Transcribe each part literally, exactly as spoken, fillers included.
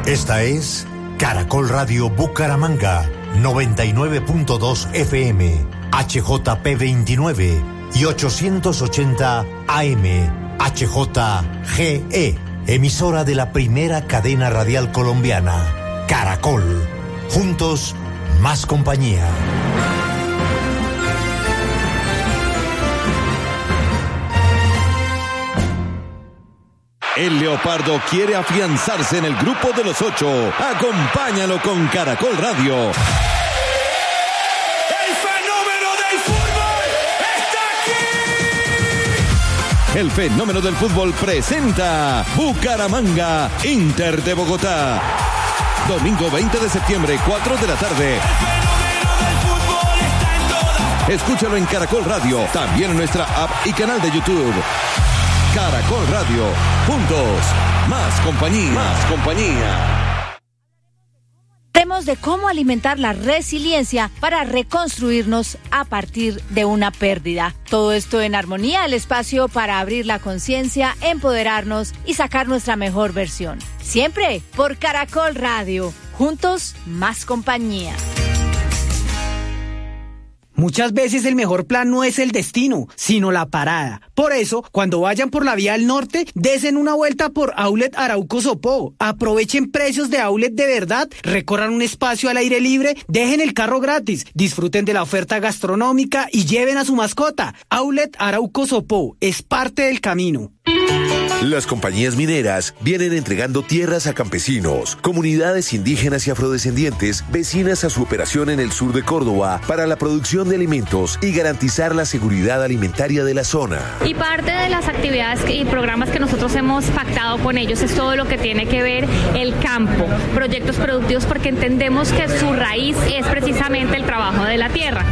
Esta es Caracol Radio Bucaramanga, noventa y nueve punto dos F M, H J P veintinueve y ochocientos ochenta A M, H J G E, emisora de la primera cadena radial colombiana, Caracol. Juntos, más compañía. El Leopardo quiere afianzarse en el grupo de los ocho. Acompáñalo con Caracol Radio. ¡El fenómeno del fútbol está aquí! El fenómeno del fútbol presenta Bucaramanga, Inter de Bogotá. Domingo veinte de septiembre, cuatro de la tarde. El fenómeno del fútbol está en todas. Escúchalo en Caracol Radio, también en nuestra app y canal de YouTube. Caracol Radio, juntos, más compañía, más compañía. Hablemos de cómo alimentar la resiliencia para reconstruirnos a partir de una pérdida. Todo esto en armonía, el espacio para abrir la conciencia, empoderarnos y sacar nuestra mejor versión. Siempre por Caracol Radio, juntos, más compañía. Muchas veces el mejor plan no es el destino, sino la parada. Por eso, cuando vayan por la vía del norte, desen una vuelta por Outlet Arauco Sopó. Aprovechen precios de outlet de verdad, recorran un espacio al aire libre, dejen el carro gratis, disfruten de la oferta gastronómica y lleven a su mascota. Outlet Arauco Sopó es parte del camino. Las compañías mineras vienen entregando tierras a campesinos, comunidades indígenas y afrodescendientes vecinas a su operación en el sur de Córdoba para la producción de alimentos y garantizar la seguridad alimentaria de la zona. Y parte de las actividades y programas que nosotros hemos pactado con ellos es todo lo que tiene que ver el campo, proyectos productivos, porque entendemos que su raíz es precisamente el trabajo de la tierra.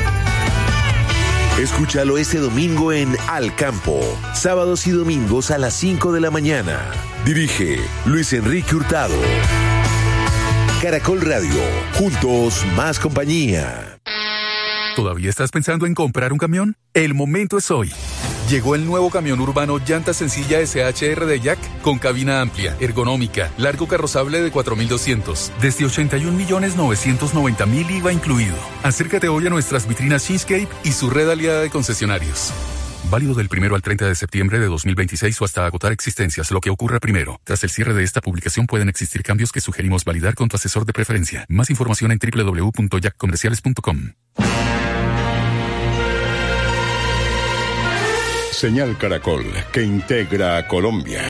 Escúchalo este domingo en Al Campo, sábados y domingos a las cinco de la mañana. Dirige Luis Enrique Hurtado. Caracol Radio, juntos más compañía. ¿Todavía estás pensando en comprar un camión? El momento es hoy. Llegó el nuevo camión urbano llanta sencilla S H R de Jack con cabina amplia, ergonómica, largo carrozable de cuatro mil doscientos, desde ochenta y un millones novecientos noventa mil I V A incluido. Acércate hoy a nuestras vitrinas Shinscape y su red aliada de concesionarios. Válido del primero al treinta de septiembre de dos mil veintiséis o hasta agotar existencias, lo que ocurra primero. Tras el cierre de esta publicación pueden existir cambios que sugerimos validar con tu asesor de preferencia. Más información en doble u doble u doble u punto jack comerciales punto com. Señal Caracol, que integra a Colombia.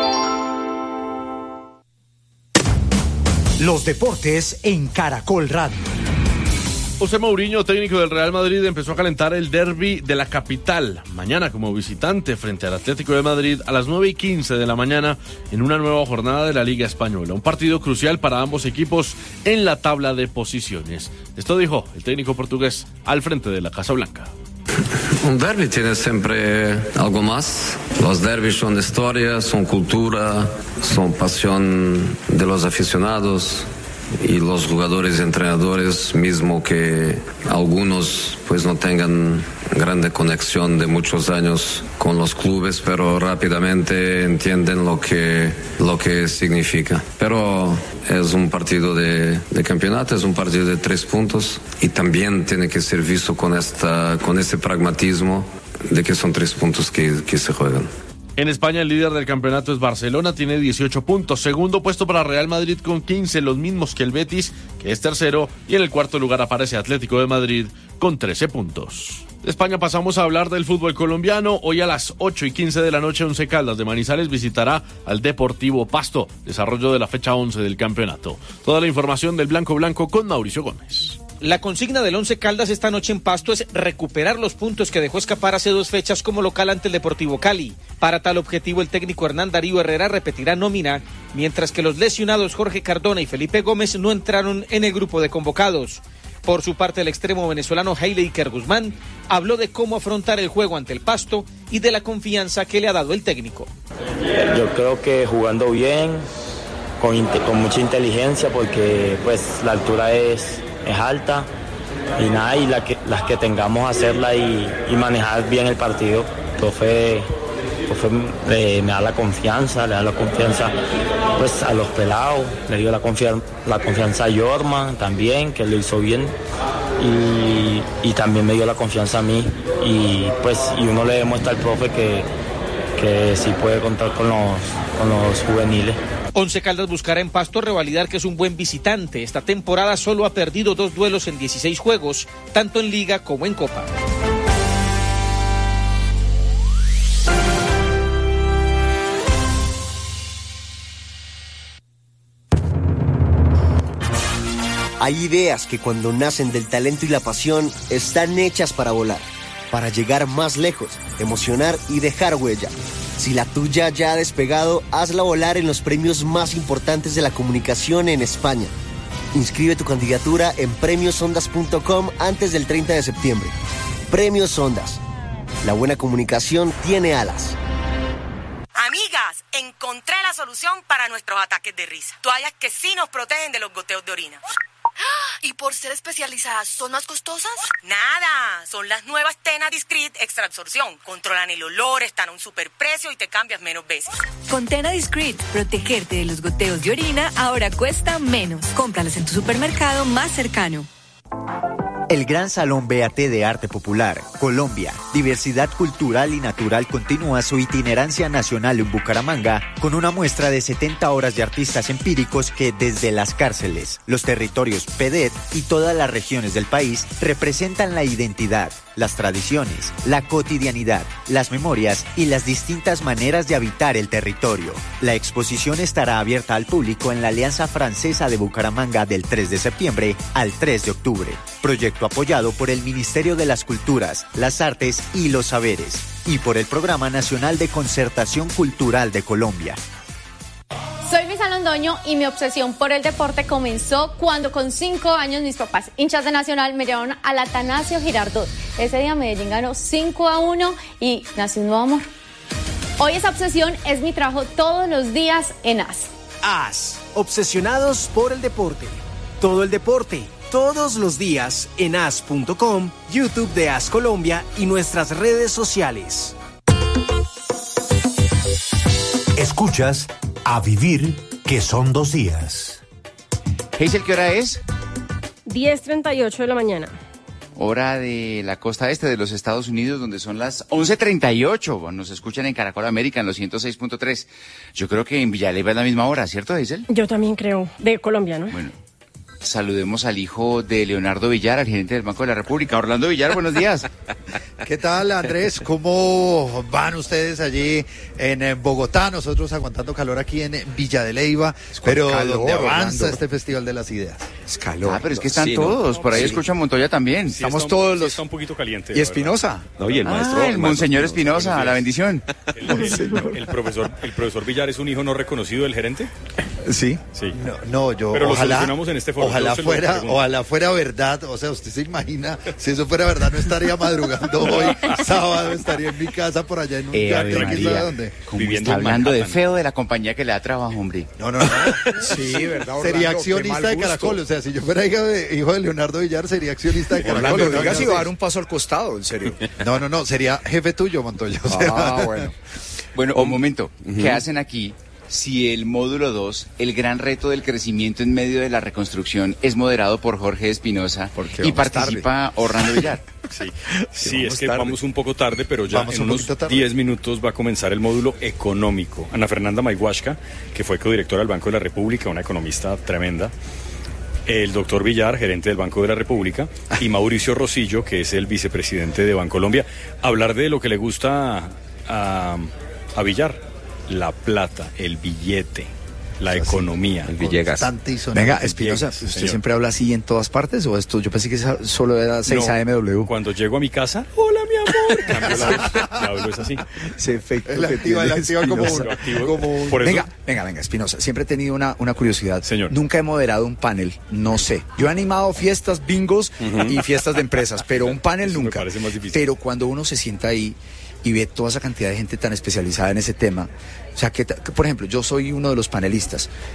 Los deportes en Caracol Radio. José Mourinho, técnico del Real Madrid, empezó a calentar el derbi de la capital. Mañana como visitante frente al Atlético de Madrid a las nueve y quince de la mañana en una nueva jornada de la Liga Española. Un partido crucial para ambos equipos en la tabla de posiciones. Esto dijo el técnico portugués al frente de la Casa Blanca. Un derbi tiene siempre algo más. Los derbis son historia, son cultura, son pasión de los aficionados y los jugadores y entrenadores, mismo que algunos pues no tengan grande conexión de muchos años con los clubes, pero rápidamente entienden lo que lo que significa. Pero es un partido de, de campeonato, es un partido de tres puntos y también tiene que ser visto con esta con este pragmatismo de que son tres puntos que, que se juegan. En España el líder del campeonato es Barcelona, tiene dieciocho puntos. Segundo puesto para Real Madrid con quince, los mismos que el Betis, que es tercero. Y en el cuarto lugar aparece Atlético de Madrid con trece puntos. De España pasamos a hablar del fútbol colombiano. Hoy a las ocho y quince de la noche, Once Caldas de Manizales visitará al Deportivo Pasto. Desarrollo de la fecha once del campeonato. Toda la información del Blanco Blanco con Mauricio Gómez. La consigna del Once Caldas esta noche en Pasto es recuperar los puntos que dejó escapar hace dos fechas como local ante el Deportivo Cali. Para tal objetivo, el técnico Hernán Darío Herrera repetirá nómina, mientras que los lesionados Jorge Cardona y Felipe Gómez no entraron en el grupo de convocados. Por su parte, el extremo venezolano Hailey Iker Guzmán habló de cómo afrontar el juego ante el Pasto y de la confianza que le ha dado el técnico. Yo creo que jugando bien, con, con mucha inteligencia, porque pues la altura es... es alta y nada, y la que, las que tengamos hacerla y, y manejar bien el partido. El profe profe eh, me da la confianza, le da la confianza pues a los pelados, le dio la, confian- la confianza a Yorma también, que lo hizo bien, y, y también me dio la confianza a mí, y pues y uno le demuestra al profe que, que sí puede contar con los, con los juveniles. Once Caldas buscará en Pasto revalidar que es un buen visitante. Esta temporada solo ha perdido dos duelos en dieciséis juegos, tanto en Liga como en Copa. Hay ideas que cuando nacen del talento y la pasión están hechas para volar, para llegar más lejos, emocionar y dejar huella. Si la tuya ya ha despegado, hazla volar en los premios más importantes de la comunicación en España. Inscribe tu candidatura en premios ondas punto com antes del treinta de septiembre. Premios Ondas. La buena comunicación tiene alas. Amigas, encontré la solución para nuestros ataques de risa. Toallas que sí nos protegen de los goteos de orina. ¿Y por ser especializadas son más costosas? Nada, son las nuevas Tena Discreet Extra Absorción. Controlan el olor, están a un superprecio y te cambias menos veces. Con Tena Discreet, protegerte de los goteos de orina ahora cuesta menos. Cómpralas en tu supermercado más cercano. El Gran Salón B A T de Arte Popular, Colombia, Diversidad Cultural y Natural continúa su itinerancia nacional en Bucaramanga con una muestra de setenta horas de artistas empíricos que desde las cárceles, los territorios P D E T y todas las regiones del país representan la identidad, las tradiciones, la cotidianidad, las memorias y las distintas maneras de habitar el territorio. La exposición estará abierta al público en la Alianza Francesa de Bucaramanga del tres de septiembre al tres de octubre. Proyecto apoyado por el Ministerio de las Culturas, las Artes y los Saberes y por el Programa Nacional de Concertación Cultural de Colombia. Soy Luisa Londoño y mi obsesión por el deporte comenzó cuando con cinco años mis papás, hinchas de Nacional, me llevaron al Atanasio Girardot. Ese día Medellín ganó cinco a uno y nació un nuevo amor. Hoy esa obsesión es mi trabajo todos los días en A S. A S, obsesionados por el deporte. Todo el deporte, todos los días en A S punto com, YouTube de A S Colombia y nuestras redes sociales. Escuchas A Vivir, que son dos días. Hazel, ¿qué hora es? diez treinta y ocho de la mañana. Hora de la costa este de los Estados Unidos, donde son las once treinta y ocho. Nos escuchan en Caracol América, en los ciento seis punto tres. Yo creo que en Villaleva es la misma hora, ¿cierto, Hazel? Yo también creo, de Colombia, ¿no? Bueno, saludemos al hijo de Leonardo Villar, al gerente del Banco de la República. Orlando Villar, buenos días. ¿Qué tal, Andrés? ¿Cómo van ustedes allí en Bogotá? Nosotros aguantando calor aquí en Villa de Leyva, pero calor, donde avanza Orlando. Este Festival de las Ideas. Es calor. Ah, pero es que están sí, todos, no, por ahí sí. Escuchan Montoya también. Sí, Estamos está un, todos sí los... está un poquito caliente. ¿Y Espinosa? No, y el maestro. Ah, el monseñor Espinosa, la bendición. El, el, el, profesor, ¿El profesor Villar es un hijo no reconocido del gerente? Sí. Sí. No, no yo pero ojalá, lo solucionamos en este foro. Ojalá fuera, ojalá fuera verdad. O sea, usted se imagina, si eso fuera verdad, no estaría madrugando hoy, sábado, estaría en mi casa por allá en un eh, yate, aquí sabe dónde. Viviendo está hablando de feo de la compañía que le da trabajo, hombre. No, no, no. Sí, verdad, Orlando, sería accionista de Caracol. O sea, si yo fuera hijo de, hijo de Leonardo Villar, sería accionista de Caracol. Orlando, diga si va a dar un paso al costado, en serio. No, no, no, sería jefe tuyo, Montoya. O sea, ah, bueno. Bueno, un momento. Uh-huh. ¿Qué hacen aquí? Si el módulo dos, el gran reto del crecimiento en medio de la reconstrucción, es moderado por Jorge Espinosa y participa tarde. Orlando Villar. Sí, sí, sí es que tarde. Vamos un poco tarde, pero ya vamos en un unos diez minutos va a comenzar el módulo económico. Ana Fernanda Mayhuashka, que fue codirectora del Banco de la República, una economista tremenda, el doctor Villar, gerente del Banco de la República, y Mauricio Rosillo, que es el vicepresidente de Bancolombia, hablar de lo que le gusta a, a Villar. La plata, el billete, la o sea, economía. El Villegas. Venga, Espinosa, ¿usted señor. siempre habla así en todas partes o esto? Yo pensé que solo era seis no, A M W. Cuando llego a mi casa, hola mi amor, cambio la voz, la hablo es así. Ese efecto el que activa, tiene activa como un, activo, como un... Por eso... Venga, venga, venga, Espinosa, siempre he tenido una, una curiosidad. Señor. Nunca he moderado un panel, no sé. Yo he animado fiestas, bingos uh-huh. y fiestas de empresas, pero un panel eso nunca. Me parece más difícil. Pero cuando uno se sienta ahí y ve toda esa cantidad de gente tan especializada en ese tema, o sea, que, que por ejemplo, yo soy uno de los panelistas.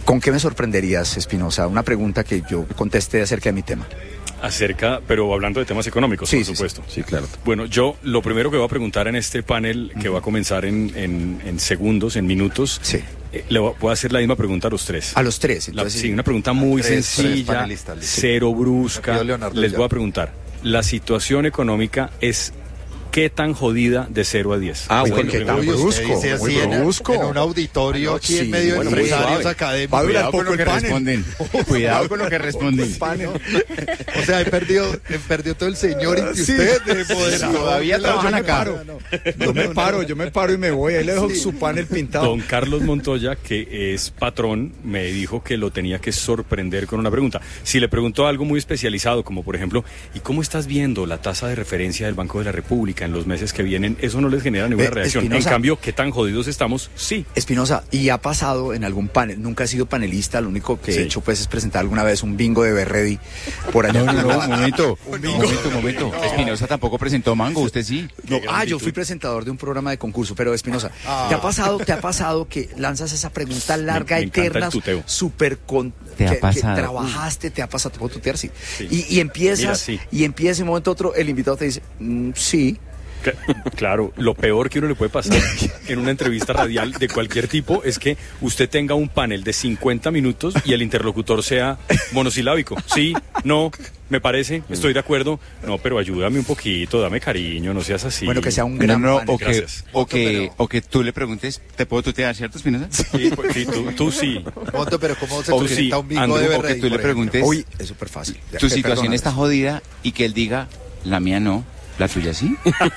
¿Con qué me sorprenderías, Espinosa? Una pregunta que yo contesté acerca de mi tema. Acerca, pero hablando de temas económicos, sí, por sí, supuesto. Sí, sí, claro. Bueno, yo lo primero que voy a preguntar en este panel, que va a comenzar en, en, en segundos, en minutos, sí. eh, le voy a hacer la misma pregunta a los tres. A los tres, entonces. La, sí, sí. una pregunta muy tres, sencilla, tres cero brusca. Les ya. voy a preguntar, ¿la situación económica es qué tan jodida de cero a diez? Ah, bueno, qué tan brusco, dice muy en, brusco. En un auditorio aquí sí, en medio bueno, de empresarios académicos. Va a durar poco con lo que el panel. responden. Cuidado con lo que responden. O sea, he perdido, he perdido todo el señor y sí, usted de poder. Todavía no, trabajan yo me acá. Paro. Yo me paro, yo me paro y me voy. Ahí le dejo sí. su panel pintado. Don Carlos Montoya, que es patrón, me dijo que lo tenía que sorprender con una pregunta. Si le preguntó algo muy especializado, como por ejemplo, ¿y cómo estás viendo la tasa de referencia del Banco de la República en los meses que vienen? Eso no les genera ninguna eh, reacción. Espinosa, en cambio, ¿qué tan jodidos estamos? Sí. Espinosa, ¿y ha pasado en algún panel? Nunca he sido panelista, lo único que sí. he hecho pues es presentar alguna vez un bingo de Berredi por allá. No, no, no, un momento, un momento, un momento. No. Espinosa tampoco presentó Mango, usted sí. No, ah, yo fui presentador de un programa de concurso, pero Espinosa, ah. ¿te ha pasado, te ha pasado que lanzas esa pregunta larga, me, me eterna, súper con ¿Te que, ha pasado? que trabajaste, te ha pasado, te puedo tutear, sí. sí. Y, y empiezas, Mira, sí. y empieza en un momento otro, el invitado te dice, mm, sí. Claro, lo peor que uno le puede pasar en una entrevista radial de cualquier tipo es que usted tenga un panel de cincuenta minutos y el interlocutor sea monosilábico. Sí, no, me parece, estoy de acuerdo. No, pero ayúdame un poquito, dame cariño, no seas así. Bueno, que sea un gran no, no, panel. O que, o, que, o que tú le preguntes, ¿te puedo tutear, cierto, Espinosa? Sí, pues, sí tú, tú sí. Monto, pero ¿cómo se o presenta sí, un bingo Andrew, de Berredi? O que tú le preguntes, uy, es súper fácil. Tu eh, situación perdóname. Está jodida y que él diga, la mía no. ¿La tuya sí?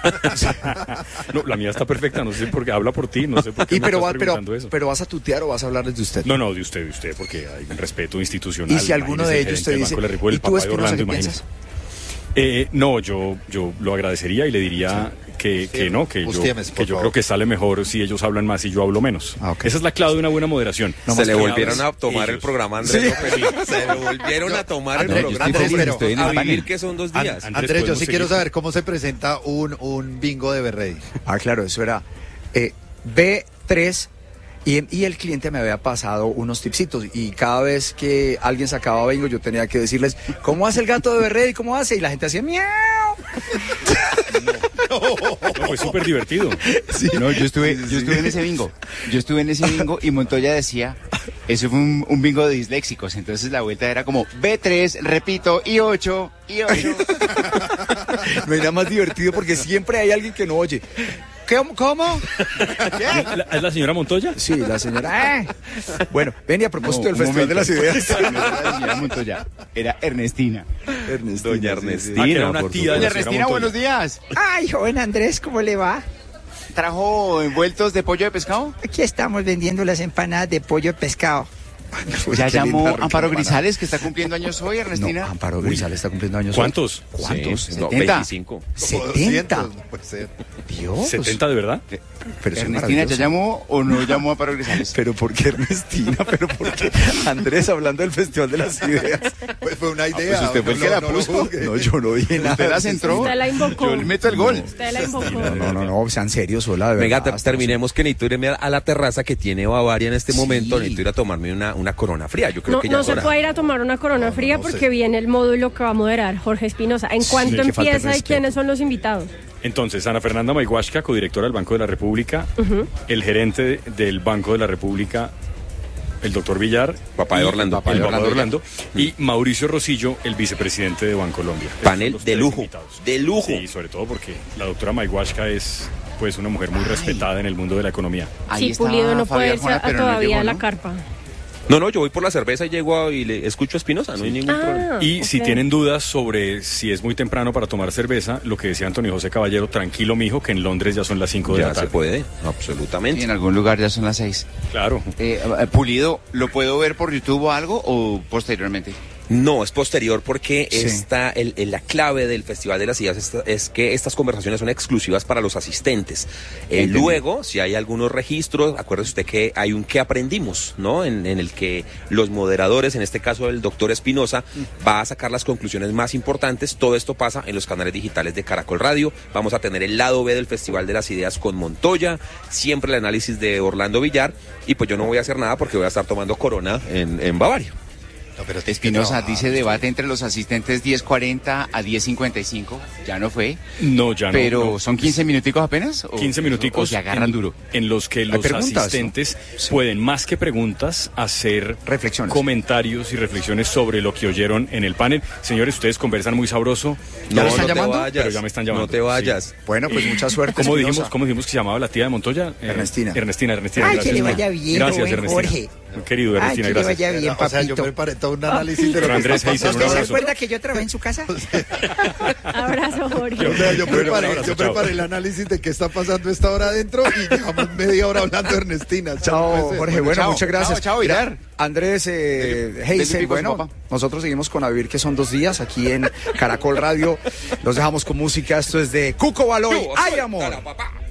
No, la mía está perfecta, no sé por qué, habla por ti, no sé por qué y me pero, estás va, pero, preguntando eso. Pero ¿vas a tutear o vas a hablarles de usted? No, no, de usted, de usted, porque hay un respeto institucional. Y si alguno de ellos te dice, ¿y tú, Espinosa, qué piensas? Eh, no, yo, yo lo agradecería y le diría sí. que, que no, que yo, que yo creo que sale mejor si ellos hablan más y yo hablo menos. Ah, okay. Esa es la clave de una buena moderación. No se le volvieron a tomar ellos. El programa, Andrés. Sí. Se le volvieron yo, a tomar Andrés, el programa. Andrés, pero, estoy en el a vivir que son dos días. Andrés, Andrés yo sí seguir. Quiero saber cómo se presenta un, un bingo de Berredi. Ah, claro, eso era eh, B tres. Y, y el cliente me había pasado unos tipsitos y cada vez que alguien sacaba bingo yo tenía que decirles, ¿cómo hace el gato de Berredi? ¿Cómo hace? Y la gente hacía miau. No, no, fue súper divertido. Sí. No, yo estuve, yo estuve en ese bingo. Yo estuve en ese bingo y Montoya decía, eso fue un, un bingo de disléxicos. Entonces la vuelta era como B tres, repito, y ocho, y ocho. Me era más divertido porque siempre hay alguien que no oye. ¿Cómo? ¿Cómo? ¿La, ¿Es la señora Montoya? Sí, la señora. ¡Eh! Bueno, ven y a propósito no, del Festival momento. De las Ideas. No era la señora Montoya, era Ernestina. Ernestina. Doña Ernestina. Sí, sí. Ah, era una tía. Doña Ernestina, buenos días. Ay, joven Andrés, ¿cómo le va? ¿Trajo envueltos de pollo de pescado? Aquí estamos vendiendo las empanadas de pollo de pescado. Pues ya llamó Amparo Grisales, que está cumpliendo años hoy, Ernestina. No, Amparo Grisales está cumpliendo años ¿Cuántos? hoy. ¿Cuántos? Sí, ¿Cuántos? No, veinticinco. ¿setenta? No puede ser. Dios. ¿setenta de verdad? Pero ¿Ernestina ya llamó o no llamó a Amparo Grisales? ¿Pero por qué Ernestina? ¿Pero por qué? Andrés, hablando del Festival de las Ideas. Pues fue una idea. Ah, pues usted fue el que no, la no, puso. No, no, yo no dije nada. Usted la centró. Usted la invocó. Yo le meto el gol. Usted la invocó. No, no, no, no, sean serios, sola, de verdad. Venga, terminemos que necesito irme a la terraza que tiene Bavaria en este sí. momento. Necesito ir a tomarme una, una corona fría. Yo creo no, que ya no es se hora. puede ir a tomar una corona no, fría no, no porque sé. Viene el módulo que va a moderar Jorge Espinosa. ¿En cuánto sí, empieza y quiénes son los invitados? Entonces, Ana Fernanda Mayhuashka, codirectora del Banco de la República, uh-huh. el gerente del Banco de la República, el doctor Villar, papá de Orlando, papá de Orlando, Orlando uh-huh. y Mauricio Rosillo, el vicepresidente de Bancolombia. Panel de lujo, invitados. de lujo. Sí, sobre todo porque la doctora Mayhuashka es pues una mujer muy Ay. respetada en el mundo de la economía. Sí, Pulido no puede irse todavía a la carpa. No, no, yo voy por la cerveza y llego a, y le escucho a Espinosa, no sí. hay ningún ah, problema. Y okay. si tienen dudas sobre si es muy temprano para tomar cerveza, lo que decía Antonio José Caballero, tranquilo mijo, que en Londres ya son las cinco de ya la tarde. Ya se puede, absolutamente. Y en algún lugar ya son las seis. Claro. Eh, Pulido, ¿lo puedo ver por YouTube o algo o posteriormente? No, es posterior porque Sí. esta, el, el- la clave del Festival de las Ideas es, es que estas conversaciones son exclusivas para los asistentes. Eh, Entendido. luego, si hay algunos registros, acuérdese usted que hay un qué aprendimos, ¿no? En, en el que los moderadores, en este caso el doctor Espinosa, va a sacar las conclusiones más importantes. Todo esto pasa en los canales digitales de Caracol Radio. Vamos a tener el lado B del Festival de las Ideas con Montoya, siempre el análisis de Orlando Villar, y pues yo no voy a hacer nada porque voy a estar tomando Corona en, en Bavaria. No, pero Espinosa, dice debate entre los asistentes diez cuarenta a diez cincuenta y cinco. Ya no fue. No, ya no. Pero no. ¿son quince minuticos apenas? ¿O- quince minuticos o se agarran en, duro? en los que los preguntas, asistentes ¿no? Sí. pueden, más que preguntas, hacer reflexiones, comentarios y reflexiones sobre lo que oyeron en el panel. Señores, ustedes conversan muy sabroso. ¿Ya lo están no te llamando? vayas, Pero ya me están llamando. No te vayas. Sí. Bueno, pues mucha suerte. ¿Cómo Espinosa. dijimos, ¿Cómo dijimos que se llamaba la tía de Montoya? Eh, Ernestina. Ernestina, Ernestina. Ay, gracias. que le vaya bien, Gracias, buen Ernestina. Jorge. Querido Ay, Ernestina, que le gracias. vaya bien, O sea, yo papito. preparé todo un análisis de lo Pero que Andrés está Heiser, un ¿Usted se abrazo. acuerda que yo trabajé en su casa? Abrazo, Jorge. O sea, yo Bueno, preparé, un abrazo, yo chao. preparé el análisis de qué está pasando esta hora adentro y llevamos media hora hablando de Ernestina. Chao, No puede ser. Jorge. Bueno, chao, muchas gracias. chao, chao, Mira, Villar. Andrés eh, Del- Heisel, del bueno, papá. nosotros seguimos con A Vivir, que son dos días, aquí en Caracol Radio. Los dejamos con música. Esto es de Cuco Baloy. ¡Ay, amor! Papá.